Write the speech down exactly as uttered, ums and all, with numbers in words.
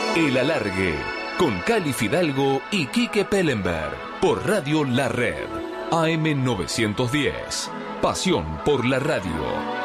El Alargue, con Cali Fidalgo y Quique Pellenberg, por Radio La Red, A M novecientos diez. Pasión por la radio.